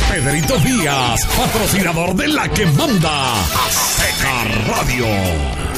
Pedrito Díaz, patrocinador de La que Manda, Azteca Radio.